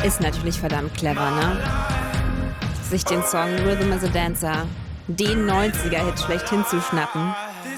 Ist natürlich verdammt clever, ne? Sich den Song Rhythm is a Dancer, den 90er-Hit schlechthin zu schnappen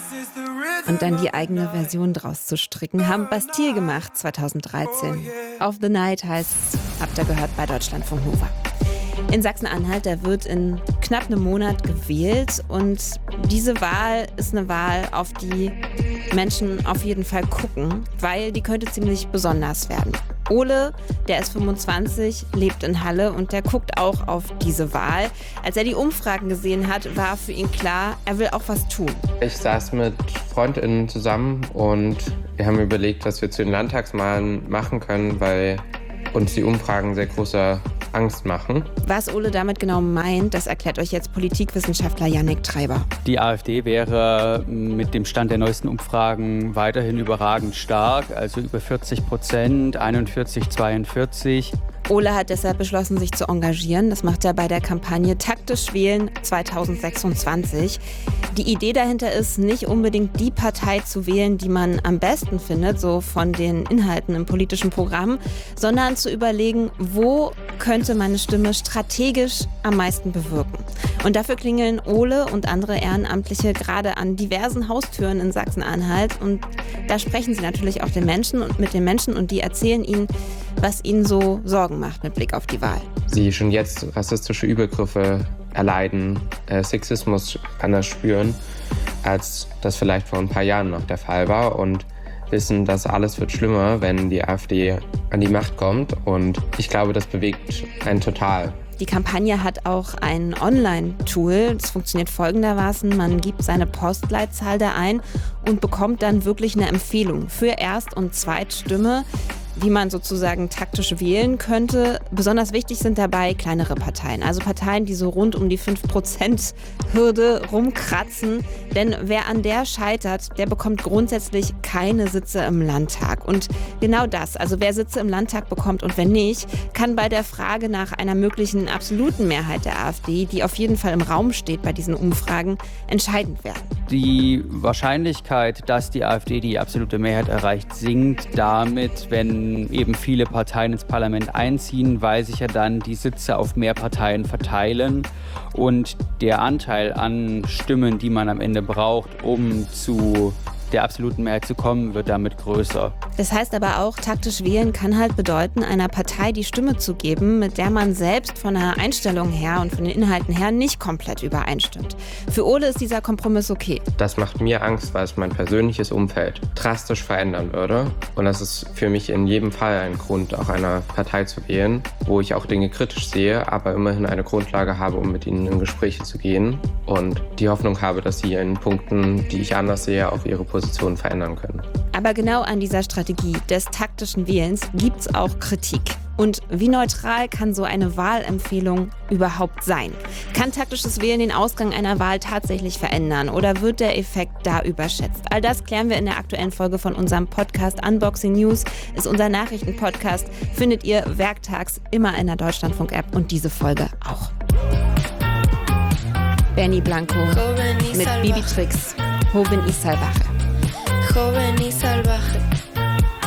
und dann die eigene Version draus zu stricken, haben Bastille gemacht 2013. Of the Night heißt's, habt ihr gehört bei Deutschlandfunk Nova. In Sachsen-Anhalt, da wird in knapp einem Monat gewählt und diese Wahl ist eine Wahl, auf die Menschen auf jeden Fall gucken, weil die könnte ziemlich besonders werden. Ole, der ist 25, lebt in Halle und der guckt auch auf diese Wahl. Als er die Umfragen gesehen hat, war für ihn klar, er will auch was tun. Ich saß mit FreundInnen zusammen und wir haben überlegt, was wir zu den Landtagswahlen machen können, weil uns die Umfragen sehr große Angst machen. Was Ole damit genau meint, das erklärt euch jetzt Politikwissenschaftler Yannick Treiber. Die AfD wäre mit dem Stand der neuesten Umfragen weiterhin überragend stark, also über 40%, 41, 42. Ole hat deshalb beschlossen, sich zu engagieren. Das macht er bei der Kampagne Taktisch Wählen 2026. Die Idee dahinter ist, nicht unbedingt die Partei zu wählen, die man am besten findet, so von den Inhalten im politischen Programm, sondern zu überlegen, wo könnte meine Stimme strategisch am meisten bewirken. Und dafür klingeln Ole und andere Ehrenamtliche gerade an diversen Haustüren in Sachsen-Anhalt. Und da sprechen sie natürlich auch mit den Menschen und die erzählen ihnen, was ihnen so Sorgen macht mit Blick auf die Wahl. Sie schon jetzt rassistische Übergriffe erleiden, Sexismus anders spüren, als das vielleicht vor ein paar Jahren noch der Fall war und wissen, dass alles wird schlimmer, wenn die AfD an die Macht kommt. Und ich glaube, das bewegt einen total. Die Kampagne hat auch ein Online-Tool. Das funktioniert folgendermaßen. Man gibt seine Postleitzahl da ein und bekommt dann wirklich eine Empfehlung für Erst- und Zweitstimme, wie man sozusagen taktisch wählen könnte. Besonders wichtig sind dabei kleinere Parteien, also Parteien, die so rund um die 5%-Hürde rumkratzen. Denn wer an der scheitert, der bekommt grundsätzlich keine Sitze im Landtag. Und genau das, also wer Sitze im Landtag bekommt und wer nicht, kann bei der Frage nach einer möglichen absoluten Mehrheit der AfD, die auf jeden Fall im Raum steht bei diesen Umfragen, entscheidend werden. Die Wahrscheinlichkeit, dass die AfD die absolute Mehrheit erreicht, sinkt damit, wenn eben viele Parteien ins Parlament einziehen, weil sich ja dann die Sitze auf mehr Parteien verteilen und der Anteil an Stimmen, die man am Ende braucht, um zu der absoluten Mehrheit zu kommen, wird damit größer. Das heißt aber auch, taktisch wählen kann halt bedeuten, einer Partei die Stimme zu geben, mit der man selbst von der Einstellung her und von den Inhalten her nicht komplett übereinstimmt. Für Ole ist dieser Kompromiss okay. Das macht mir Angst, weil es mein persönliches Umfeld drastisch verändern würde. Und das ist für mich in jedem Fall ein Grund, auch einer Partei zu wählen, wo ich auch Dinge kritisch sehe, aber immerhin eine Grundlage habe, um mit ihnen in Gespräche zu gehen. Und die Hoffnung habe, dass sie in Punkten, die ich anders sehe, auch ihre Position verändern können. Aber genau an dieser Strategie des taktischen Wählens gibt es auch Kritik. Und wie neutral kann so eine Wahlempfehlung überhaupt sein? Kann taktisches Wählen den Ausgang einer Wahl tatsächlich verändern oder wird der Effekt da überschätzt? All das klären wir in der aktuellen Folge von unserem Podcast Unboxing News. Ist unser Nachrichtenpodcast. Findet ihr werktags immer in der Deutschlandfunk-App und diese Folge auch. Benny Blanco mit Bibi Trix, Joven y Salvaje. Joven y salvaje.